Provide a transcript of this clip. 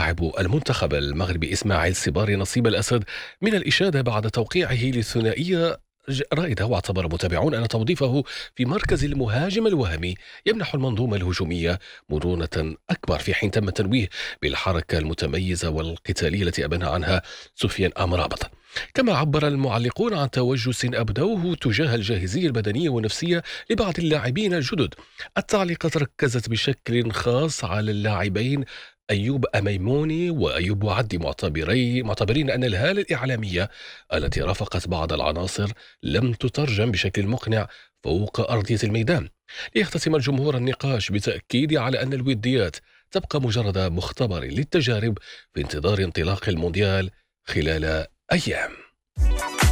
لاعب المنتخب المغربي إسماعيل الصباري نصيب الأسد من الإشادة بعد توقيعه للثنائية رائدة، واعتبر متابعون أن توظيفه في مركز المهاجم الوهمي يمنح المنظومة الهجومية مرونة أكبر، في حين تم التنويه بالحركة المتميزة والقتالية التي أبنى عنها سفيان أمرابط. كما عبر المعلقون عن توجس أبدوه تجاه الجاهزية البدنية والنفسية لبعض اللاعبين الجدد. التعليقات ركزت بشكل خاص على اللاعبين أيوب أميموني وأيوب وعدي، معتبرين أن الهالة الإعلامية التي رافقت بعض العناصر لم تترجم بشكل مقنع فوق أرضية الميدان. ليختتم الجمهور النقاش بتأكيد على أن الوديات تبقى مجرد مختبر للتجارب في انتظار انطلاق المونديال خلال أيام.